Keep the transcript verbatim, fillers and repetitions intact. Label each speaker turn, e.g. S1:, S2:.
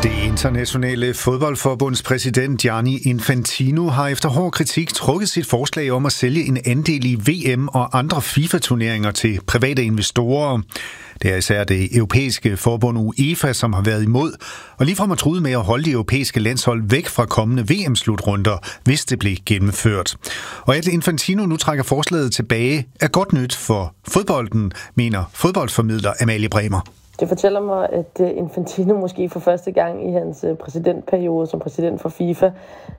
S1: Det internationale fodboldforbunds præsident Gianni Infantino har efter hård kritik trukket sit forslag om at sælge en andel i V M og andre FIFA-turneringer til private investorer. Det er især det europæiske forbund UEFA, som har været imod, og ligefrem har truet med at holde de europæiske landshold væk fra kommende V M-slutrunder, hvis det blev gennemført. Og at Infantino nu trækker forslaget tilbage, er godt nyt for fodbolden, mener fodboldformidler Amalie Bremer.
S2: Det fortæller mig, at Infantino måske for første gang i hans præsidentperiode som præsident for FIFA